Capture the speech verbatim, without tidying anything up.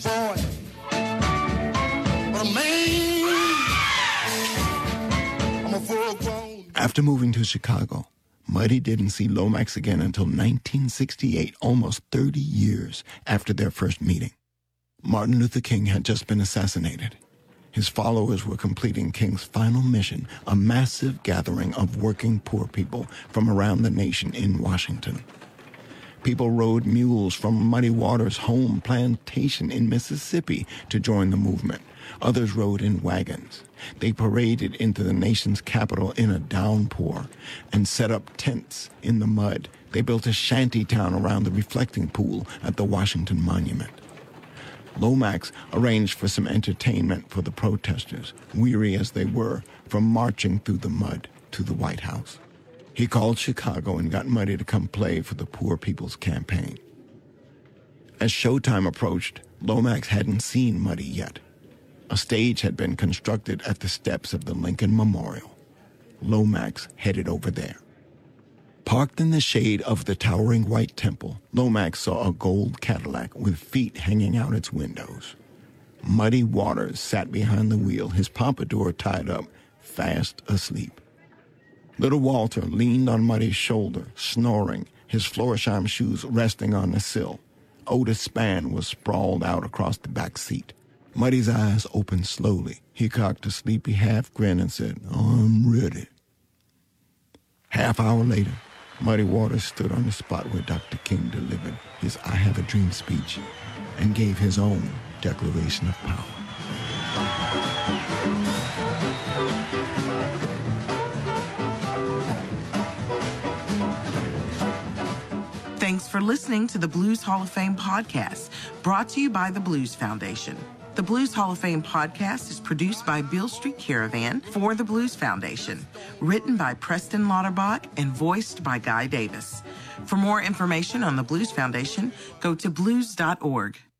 Boy, but a man, I'm a full-grown. After moving to Chicago, Muddy didn't see Lomax again until nineteen sixty-eight, almost thirty years after their first meeting. Martin Luther King had just been assassinated. His followers were completing King's final mission, a massive gathering of working poor people from around the nation in Washington. People rode mules from Muddy Waters' home plantation in Mississippi to join the movement. Others rode in wagons. They paraded into the nation's capital in a downpour and set up tents in the mud. They built a shanty town around the reflecting pool at the Washington Monument. Lomax arranged for some entertainment for the protesters, weary as they were from marching through the mud to the White House. He called Chicago and got Muddy to come play for the Poor People's Campaign. As showtime approached, Lomax hadn't seen Muddy yet. A stage had been constructed at the steps of the Lincoln Memorial. Lomax headed over there. Parked in the shade of the towering white temple, Lomax saw a gold Cadillac with feet hanging out its windows. Muddy Waters sat behind the wheel, his pompadour tied up, fast asleep. Little Walter leaned on Muddy's shoulder, snoring, his Florsheim shoes resting on the sill. Otis Spann was sprawled out across the back seat. Muddy's eyes opened slowly. He cocked a sleepy half grin and said, "I'm ready." Half hour later, Muddy Waters stood on the spot where Doctor King delivered his I Have a Dream speech and gave his own Declaration of Power. Thanks for listening to the Blues Hall of Fame podcast, brought to you by the Blues Foundation. The Blues Hall of Fame podcast is produced by Beale Street Caravan for the Blues Foundation, written by Preston Lauterbach and voiced by Guy Davis. For more information on the Blues Foundation, go to blues dot org.